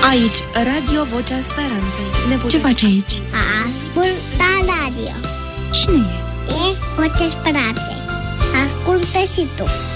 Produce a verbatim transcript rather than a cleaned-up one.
Aici, Radio Vocea Speranței. Ne putem... Ce faci aici? Ascultă radio. Cine e? E Vocea Speranței. Ascultă și tu.